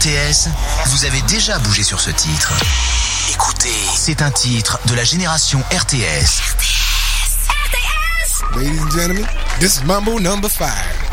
RTS, vous avez déjà bougé sur ce titre. Écoutez, c'est un titre de la génération RTS. Ladies and gentlemen, this is Mambo number 5.